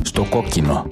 στο κόκκινο.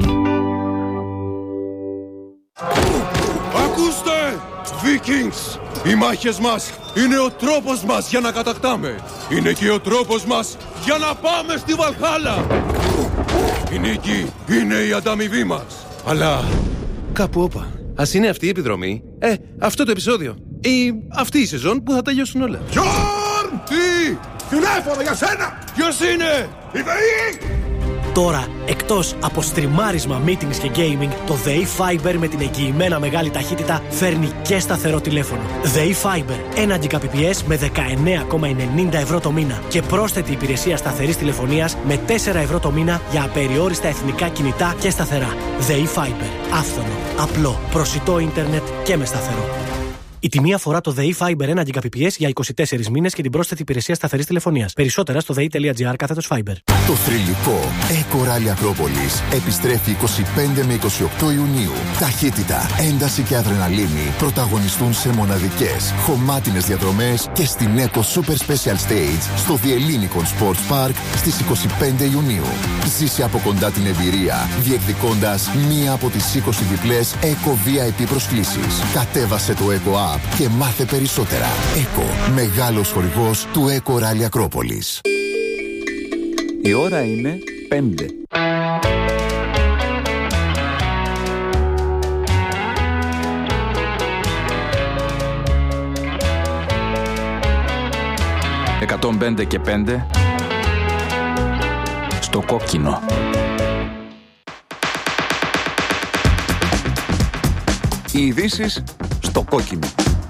Ακούστε! Vikings! Οι μάχες μας είναι ο τρόπος μας για να κατακτάμε. Είναι και ο τρόπος μας για να πάμε στη Βαλχάλα. Η νίκη είναι η ανταμοιβή μας. Αλλά κάπου όπα. Ας είναι αυτή η επιδρομή, αυτό το επεισόδιο ή αυτή η σεζόν που θα τελειώσουν όλα. Γιόρν! Τι! Τηλέφωνο για σένα! Ποιος είναι? Η ΔΕΗ! Τώρα, εκτός από στριμάρισμα, meetings και gaming, το ΔΕΗ Fiber με την εγγυημένα μεγάλη ταχύτητα φέρνει και σταθερό τηλέφωνο. ΔΕΗ Fiber, 1 Gbps με 19,90 ευρώ το μήνα και πρόσθετη υπηρεσία σταθερής τηλεφωνίας με 4 ευρώ το μήνα για απεριόριστα εθνικά κινητά και σταθερά. ΔΕΗ Fiber, άφθονο, απλό, προσιτό ίντερνετ και με σταθερό. Η τιμή αφορά το ΔΕΗ Fiber 1 Gbps για 24 μήνες και την πρόσθετη υπηρεσία σταθερής τηλεφωνίας. Περισσότερα στο dei.gr/Fiber. Το θρυλικό Eco Rally Ακρόπολης επιστρέφει 25 με 28 Ιουνίου. Ταχύτητα, ένταση και αδρεναλίνη πρωταγωνιστούν σε μοναδικές, χωμάτινες διαδρομές και στην Eco Super Special Stage στο The Ellinikon Sports Park στις 25 Ιουνίου. Ζήσε από κοντά την εμπειρία, διεκδικώντας μία από τις 20 διπλές Eco VIP προσκλήσεις. Κατέβασε το Eco App και μάθε περισσότερα. Eco, μεγάλος χορηγός του Eco Rally Ακρόπολης. Η ώρα είναι 5. «105 και 5» στο κόκκινο. Οι ειδήσεις στο κόκκινο.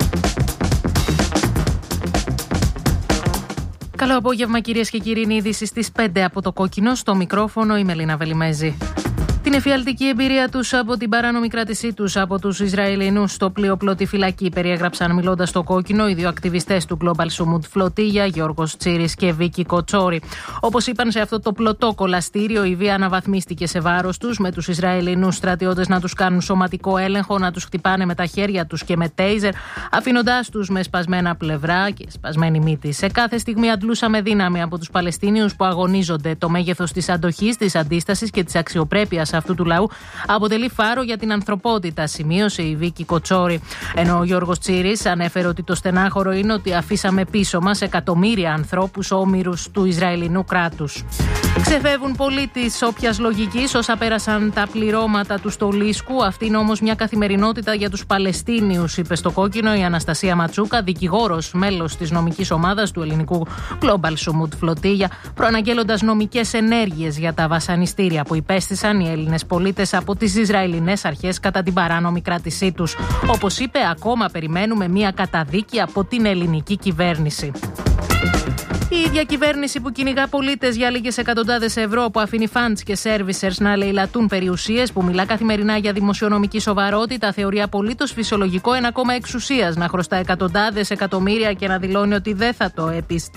Καλό απόγευμα κυρίες και κύριοι, είναι η είδηση στις 5 από το κόκκινο. Στο μικρόφωνο η Μελίνα Βελιμέζη. Την εφιαλτική εμπειρία τους από την παράνομη κράτησή τους από τους Ισραηλινούς στο πλοίο πλωτή φυλακή περιέγραψαν μιλώντας στο κόκκινο οι δύο ακτιβιστές του Global Summit Flotilla, Γιώργος Τσίρης και Βίκη Κοτσόρη. Όπως είπαν σε αυτό το πλωτό κολαστήριο, η βία αναβαθμίστηκε σε βάρος τους, με τους Ισραηλινούς στρατιώτες να τους κάνουν σωματικό έλεγχο, να τους χτυπάνε με τα χέρια τους και με τέιζερ, αφήνοντάς τους με σπασμένα πλευρά και σπασμένη μύτη. Σε κάθε στιγμή αντλούσαμε δύναμη από τους Παλαιστίνιους που αγωνίζονται. Το μέγεθος της αντοχής, της αντίστασης και της αξιοπρέπειας αυτού του λαού αποτελεί φάρο για την ανθρωπότητα, σημείωσε η Βίκη Κοτσόρη. Ενώ ο Γιώργος Τσίρης ανέφερε ότι το στενάχωρο είναι ότι αφήσαμε πίσω μας εκατομμύρια ανθρώπους όμηρους του Ισραηλινού κράτους. Ξεφεύγουν πολύ της όποιας λογικής όσα πέρασαν τα πληρώματα του στολίσκου. Αυτή είναι όμως μια καθημερινότητα για τους Παλαιστίνιους, είπε στο κόκκινο η Αναστασία Ματσούκα, δικηγόρος, μέλος της νομικής ομάδας του ελληνικού Global Summit Flotilla, προαναγγέλλοντας νομικές ενέργειες για τα βασανιστήρια που υπέστησαν οι Έλληνες πολίτες από τις Ισραηλινές αρχές κατά την παράνομη κράτησή τους. Όπως είπε, ακόμα περιμένουμε μια καταδίκη από την ελληνική κυβέρνηση. Η ίδια κυβέρνηση που κυνηγά πολίτες για λίγες εκατοντάδες ευρώ, που αφήνει funds και servicers να λαιλατούν περιουσίες, που μιλά καθημερινά για δημοσιονομική σοβαρότητα, θεωρεί απολύτως φυσιολογικό ένα κόμμα εξουσίας να χρωστά εκατοντάδες εκατομμύρια και να δηλώνει ότι δεν θα το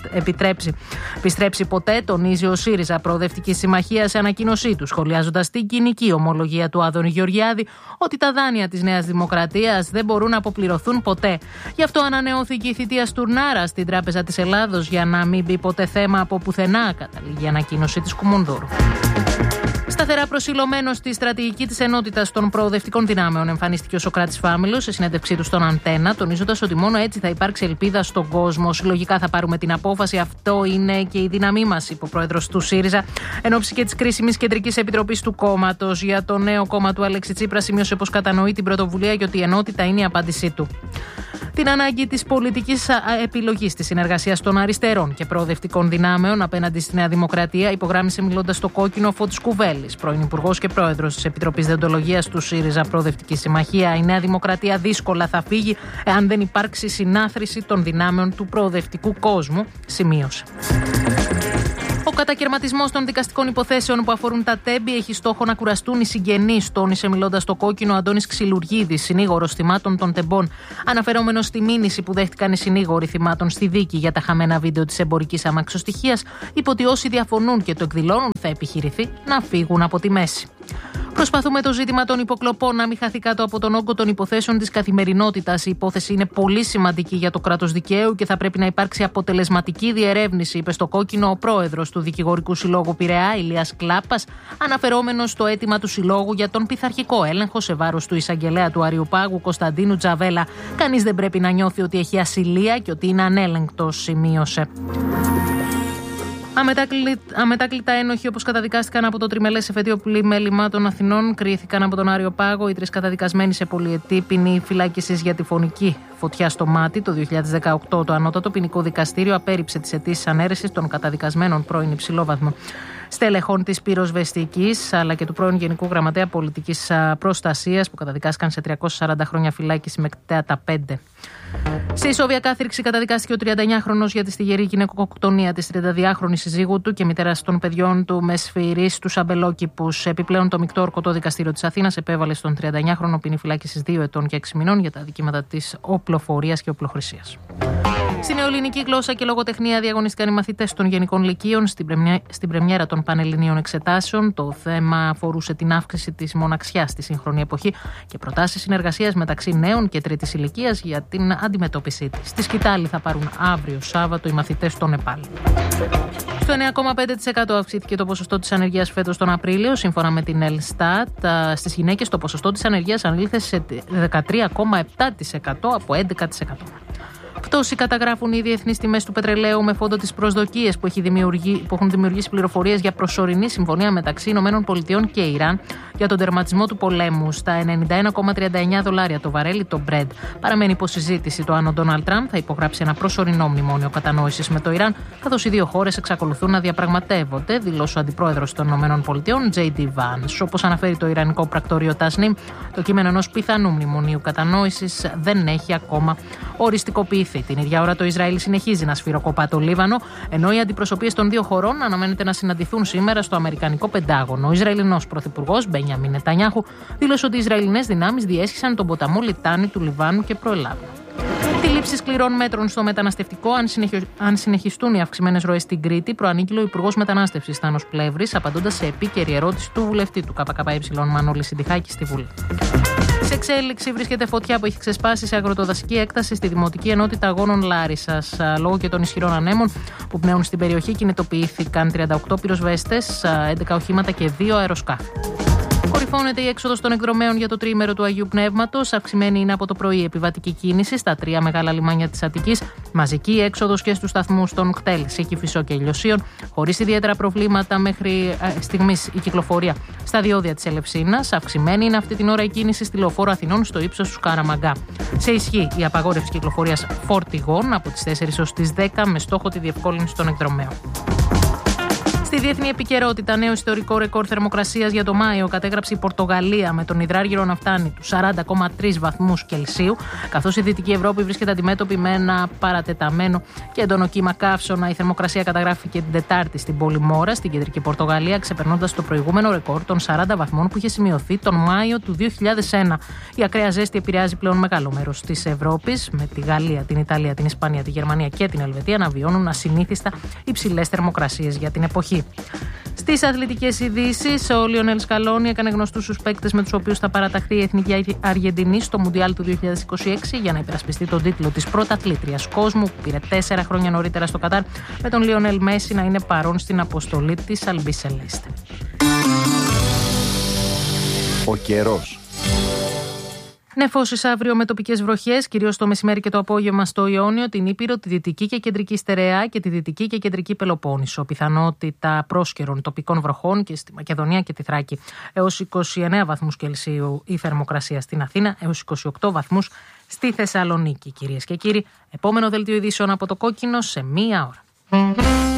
επιστρέψει ποτέ, τονίζει ο ΣΥΡΙΖΑ Προοδευτική Συμμαχία σε ανακοίνωσή του, σχολιάζοντας την κοινική ομολογία του Άδωνη Γεωργιάδη ότι τα δάνεια της Νέας Δημοκρατίας δεν μπορούν να αποπληρωθούν ποτέ. Γι' αυτό ανανεώθηκε η θητεία Στουρνάρα στην Τράπεζα της Ελλάδος για να μην μπει ποτέ θέμα από πουθενά, καταλήγει η ανακοίνωση της Κουμουνδούρου. Σταθερά προσιλωμένος στη στρατηγική της ενότητας των προοδευτικών δυνάμεων εμφανίστηκε ο Σωκράτης Φάμιλος σε συνέντευξή του στον Αντένα, τονίζοντας ότι μόνο έτσι θα υπάρξει ελπίδα στον κόσμο. Συλλογικά θα πάρουμε την απόφαση. Αυτό είναι και η δύναμή μας, είπε ο πρόεδρος του ΣΥΡΙΖΑ, εν ώψη και της κρίσιμης κεντρικής επιτροπής του κόμματος. Για το νέο κόμμα του Αλέξη Τσίπρα, σημείωσε πως κατανοεί την πρωτοβουλία και ότι η ενότητα είναι η απάντησή του. Την ανάγκη της πολιτικής επιλογής της συνεργασίας των αριστερών και προοδευτικών δυνάμεων απέναντι στη Νέα Δημοκρατία υπογράμμισε μιλώντας στο κόκκινο ο Φώτης Κουβέλης, πρώην Υπουργός και Πρόεδρος της Επιτροπής Δεοντολογίας του ΣΥΡΙΖΑ Προοδευτική Συμμαχία. Η Νέα Δημοκρατία δύσκολα θα φύγει εάν δεν υπάρξει συνάθρηση των δυνάμεων του προοδευτικού κόσμου, σημείωσε. Ο κατακαιρματισμός των δικαστικών υποθέσεων που αφορούν τα τέμπη έχει στόχο να κουραστούν οι συγγενείς, τόνισε μιλώντας στο κόκκινο ο Αντώνης Ξυλουργίδης, συνήγορος θυμάτων των τεμπών, αναφερόμενος στη μήνυση που δέχτηκαν οι συνήγοροι θυμάτων στη δίκη για τα χαμένα βίντεο της εμπορικής αμαξοστοιχείας. Είπε ότι όσοι διαφωνούν και το εκδηλώνουν θα επιχειρηθεί να φύγουν από τη μέση. Προσπαθούμε το ζήτημα των υποκλοπών να μην χαθεί κάτω από τον όγκο των υποθέσεων της καθημερινότητας. Η υπόθεση είναι πολύ σημαντική για το κράτος δικαίου και θα πρέπει να υπάρξει αποτελεσματική διερεύνηση, είπε στο Κόκκινο ο πρόεδρος του Δικηγορικού Συλλόγου Πειραιά, Ηλίας Κλάπας, αναφερόμενος στο αίτημα του Συλλόγου για τον πειθαρχικό έλεγχο σε βάρος του εισαγγελέα του Αριουπάγου Κωνσταντίνου Τζαβέλα. Κανείς δεν πρέπει να νιώθει ότι έχει ασυλία και ότι είναι ανέλεγκτος, σημείωσε. Αμετάκλητα ένοχοι, όπως καταδικάστηκαν από το τριμελές εφετείο πλημέλημα των Αθηνών, κρίθηκαν από τον Άριο Πάγο. Οι 3 καταδικασμένοι σε πολυετή ποινή φυλάκισης για τη φωνική φωτιά στο μάτι. Το 2018 το Ανώτατο Ποινικό Δικαστήριο απέρριψε τις αιτήσεις ανέρεσης των καταδικασμένων πρώην υψηλόβαθμων στελεχών της πυροσβεστικής, αλλά και του πρώην Γενικού Γραμματέα Πολιτικής Προστασίας, που καταδικάστηκαν σε 340 χρόνια φυλάκιση με κτέατα 5. Σε ισόβια κάθριξη καταδικάστηκε ο 39χρονος για τη στιγερή γυναικοκτονία της 32χρονης συζύγου του και μητέρας των παιδιών του με σφυρί στους αμπελόκηπους. Επιπλέον, το Μεικτό Ορκωτό Δικαστήριο της Αθήνας επέβαλε στον 39χρονο ποινή φυλάκισης 2 ετών και 6 μηνών για τα αδικήματα της οπλοφορίας και οπλοχρησίας. Στην νεοελληνική γλώσσα και λογοτεχνία διαγωνίστηκαν οι μαθητές των Γενικών Λυκείων στην πρεμιέρα των Πανελληνίων Εξετάσεων. Το θέμα αφορούσε την αύξηση της μοναξιάς στη σύγχρονη εποχή και προτάσεις συνεργασίας μεταξύ νέων και τρίτης ηλικίας για την αντιμετώπιση της. Στη σκητάλη θα πάρουν αύριο Σάββατο οι μαθητές στο Νεπάλ. Στο 9,5% αυξήθηκε το ποσοστό της ανεργίας φέτος τον Απρίλιο, σύμφωνα με την Ελστάτ. Στις γυναίκες το ποσοστό της ανεργίας ανήλθε σε 13,7% από 11%. Πτώση καταγράφουν οι διεθνείς τιμές του πετρελαίου με φόντο τις προσδοκίες που έχουν δημιουργήσει πληροφορίες για προσωρινή συμφωνία μεταξύ ΗΠΑ και Ιράν για τον τερματισμό του πολέμου στα $91,39 το βαρέλι το Brent. Παραμένει υποσυζήτηση το αν ο Ντόναλντ Τραμπ θα υπογράψει ένα προσωρινό μνημόνιο κατανόησης με το Ιράν, καθώς οι δύο χώρες εξακολουθούν να διαπραγματεύονται, δηλώσει ο αντιπρόεδρος των ΗΠΑ, J.D. Vance. Όπως αναφέρει το Ιρανικό πρακτορείο Tasnim, το κείμενο ενός πιθανού μνημονίου κατανόησης δεν έχει ακόμα οριστικοποιηθεί. Την ίδια ώρα το Ισραήλ συνεχίζει να σφυροκοπά το Λίβανο, ενώ οι αντιπροσωπείες των δύο χωρών αναμένεται να συναντηθούν σήμερα στο Αμερικανικό Πεντάγωνο. Ο Ισραηλινός πρωθυπουργός Μπενιαμίν Νετανιάχου δήλωσε ότι οι Ισραηλινές δυνάμεις διέσχισαν τον ποταμό Λιτάνη του Λιβάνου και προελάβουν. Τη λήψη σκληρών μέτρων στο μεταναστευτικό, αν συνεχιστούν οι αυξημένες ροές στην Κρήτη, προανήγγειλε ο Υπουργός Μετανάστευσης Θάνος Πλεύρης, απαντώντας σε επίκαιρη ερώτηση του βουλευτή του ΚΚΕ Μανώλη Συντιχάκη στη Βουλή. Σε εξέλιξη βρίσκεται φωτιά που έχει ξεσπάσει σε αγροτοδασική έκταση στη Δημοτική Ενότητα Αγώνων Λάρισσας. Λόγω και των ισχυρών ανέμων που πνέουν στην περιοχή, κινητοποιήθηκαν 38 πυροσβέστες, 11 οχήματα και 2 αεροσκάφη. Κορυφώνεται η έξοδος των εκδρομέων για το τριήμερο του Αγίου Πνεύματος. Αυξημένη είναι από το πρωί η επιβατική κίνηση στα 3 μεγάλα λιμάνια της Αττικής. Μαζική έξοδος και στους σταθμούς των Κτέλ, Σίκι-Φυσό και Ηλιοσίων. Χωρίς ιδιαίτερα προβλήματα μέχρι στιγμής η κυκλοφορία στα διόδια της Ελευσίνας. Αυξημένη είναι αυτή την ώρα η κίνηση στη Λεωφόρο Αθηνών στο ύψος του Σκαραμαγκά. Σε ισχύ η απαγόρευση κυκλοφορίας φορτηγών από τις 4 ως τις 10 με στόχο τη διευκόλυνση των εκδρομέων. Στη διεθνή επικαιρότητα, νέο ιστορικό ρεκόρ θερμοκρασίας για το Μάιο κατέγραψε η Πορτογαλία με τον υδράργυρο να φτάνει τους 40,3 βαθμούς Κελσίου, καθώς η Δυτική Ευρώπη βρίσκεται αντιμέτωπη με ένα παρατεταμένο και έντονο κύμα καύσωνα. Η θερμοκρασία καταγράφηκε την Τετάρτη στην πόλη Μόρα, στην κεντρική Πορτογαλία, ξεπερνώντας το προηγούμενο ρεκόρ των 40 βαθμών που είχε σημειωθεί τον Μάιο του 2001. Η ακραία ζέστη επηρεάζει πλέον μεγάλο μέρος της Ευρώπης, με τη Γαλλία, την Ιταλία, την Ισπανία, τη Γερμανία και την Ελβετία να βιώνουν ασυνήθιστα υψηλές θερμοκρασίες για την εποχή. Στις αθλητικές ειδήσεις, ο Λιονέλ Σκαλόνι έκανε γνωστούς τους παίκτες με τους οποίους θα παραταχθεί η Εθνική Αργεντινή στο Μουντιάλ του 2026 για να υπερασπιστεί τον τίτλο της πρωταθλήτριας κόσμου που πήρε 4 χρόνια νωρίτερα στο Κατάρ, με τον Λιονέλ Μέση να είναι παρόν στην αποστολή της Αλμπί Σελέστε. Ο καιρός. Νεφώσεις αύριο με τοπικές βροχές, κυρίως το μεσημέρι και το απόγευμα στο Ιόνιο, την Ήπειρο, τη Δυτική και Κεντρική Στερεά και τη Δυτική και Κεντρική Πελοπόννησο. Πιθανότητα πρόσκαιρων τοπικών βροχών και στη Μακεδονία και τη Θράκη. Έως 29 βαθμούς Κελσίου η θερμοκρασία στην Αθήνα, έως 28 βαθμούς στη Θεσσαλονίκη. Κυρίες και κύριοι, επόμενο δελτίο ειδήσεων από το Κόκκινο σε 1 ώρα.